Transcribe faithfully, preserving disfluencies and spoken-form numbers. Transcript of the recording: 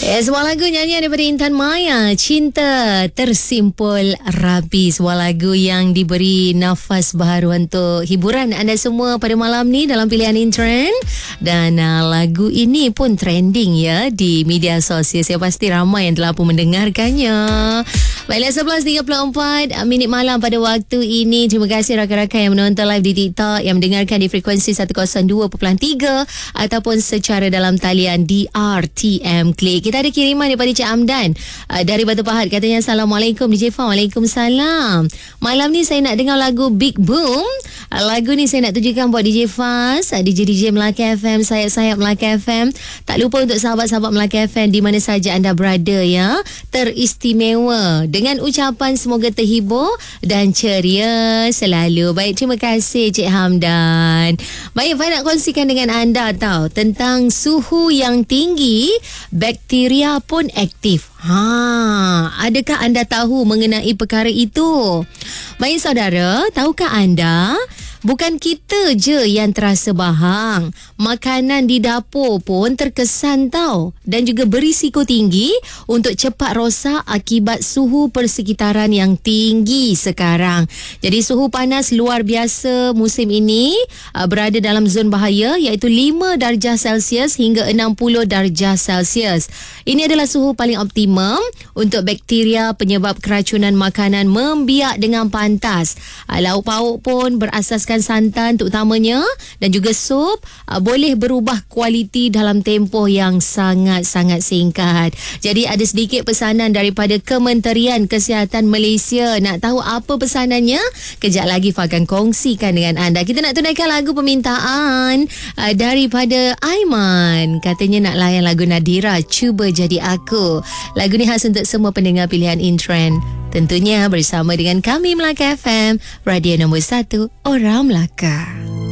Eh, sebuah lagu nyanyian daripada Intan Maya, Cinta Tersimpul Rapi. Sebuah lagu yang diberi nafas baharu untuk hiburan anda semua pada malam ni dalam pilihan in trend. Dan uh, lagu ini pun trending ya di media sosial. Saya pasti ramai yang telah pun mendengarkannya. Baiklah, sebelas tiga puluh empat minit malam pada waktu ini. Terima kasih rakan-rakan yang menonton live di TikTok, yang mendengarkan di frekuensi seratus dua perpuluhan tiga ataupun secara dalam talian di R T M Click. Kita ada kiriman daripada Cik Amdan uh, dari Batu Pahat. Katanya, Assalamualaikum D J Fah. Waalaikumsalam. Malam ni saya nak dengar lagu Big Boom. uh, Lagu ni saya nak tujukan buat D J Faz, uh, D J D J Melaka F M, sayap-sayap Melaka F M. Tak lupa untuk sahabat-sahabat Melaka F M di mana saja anda berada ya. Teristimewa dengan ucapan semoga terhibur dan ceria selalu. Baik, terima kasih Cik Hamdan. Baik, Fah nak kongsikan dengan anda tahu tentang suhu yang tinggi, bakteria pun aktif. Ha, adakah anda tahu mengenai perkara itu? Baik saudara, tahukah anda bukan kita je yang terasa bahang. Makanan di dapur pun terkesan tau. Dan juga berisiko tinggi untuk cepat rosak akibat suhu persekitaran yang tinggi sekarang. Jadi suhu panas luar biasa musim ini uh, berada dalam zon bahaya, iaitu lima darjah Celsius hingga enam puluh darjah Celsius. Ini adalah suhu paling optimum untuk bakteria penyebab keracunan makanan membiak dengan pantas. Uh, lauk pauk pun berasaskan santan terutamanya dan juga sup uh, boleh berubah kualiti dalam tempoh yang sangat-sangat singkat. Jadi ada sedikit pesanan daripada Kementerian Kesihatan Malaysia. Nak tahu apa pesanannya? Kejap lagi Fah akan kongsikan dengan anda. Kita nak tunaikan lagu permintaan uh, daripada Aiman. Katanya nak layan lagu Nadira, Cuba Jadi Aku. Lagu ni khas untuk semua pendengar pilihan in trend. Tentunya bersama dengan kami Melaka F M, radio nombor satu Orang Melaka.